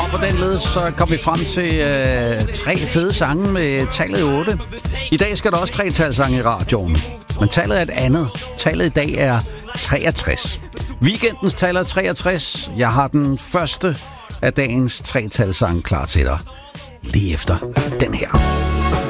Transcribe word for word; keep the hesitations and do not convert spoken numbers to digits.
på den led, så kom vi frem til øh, tre fede sange med tallet otte. I dag skal der også tre talsange i radioen, men tallet er et andet. Tallet i dag er treogtres. Weekendens tal er treogtres. Jeg har den første af dagens tre talsange klar til dig. Lige efter den her.